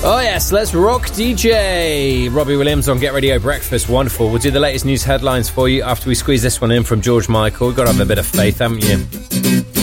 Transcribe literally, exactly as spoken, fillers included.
Oh yes, let's rock D J. Robbie Williams on Get Radio Breakfast. Wonderful. We'll do the latest news headlines for you after we squeeze this one in from George Michael. We've got to have a bit of faith, haven't you?